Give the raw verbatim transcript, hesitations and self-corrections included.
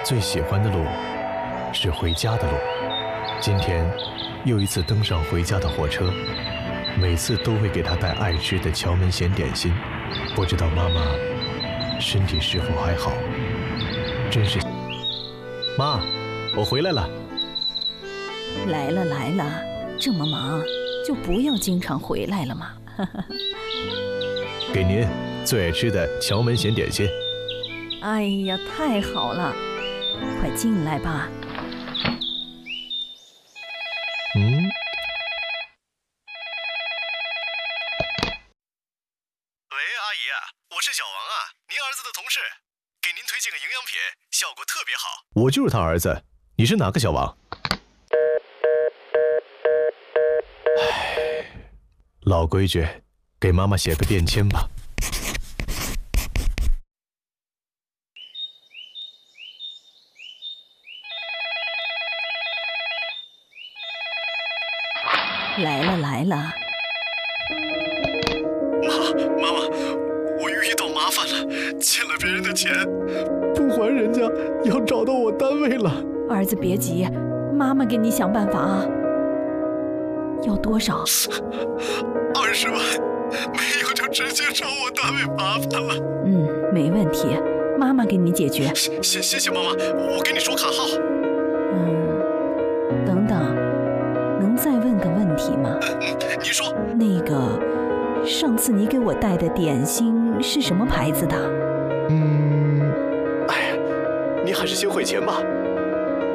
最喜欢的路是回家的路。今天又一次登上回家的火车，每次都会给他带爱吃的荞门咸点心。不知道妈妈身体是否还好？真是……妈，我回来了。 来了来了，这么忙就不要经常回来了嘛。 给您最爱吃的荞门咸点心。 哎呀，太好了，快进来吧。 嗯。 喂，阿姨，我是小王啊，您儿子的同事，给您推荐个营养品，效果特别好。 我就是他儿子，你是哪个小王？唉，老规矩，给妈妈写个便签吧。 来了来了。 妈，妈妈，我遇到麻烦了，欠了别人的钱，不还人家，要找到我单位了。 儿子别急，妈妈给你想办法啊。要多少？ 二十万，没有就直接找我单位麻烦了。 嗯，没问题，妈妈给你解决。 谢谢谢妈妈，我给你说卡号。 嗯，等等，能再问个问题吗？ 嗯，你说。 那个，上次你给我带的点心是什么牌子的？ 嗯，哎呀，你还是先汇钱吧。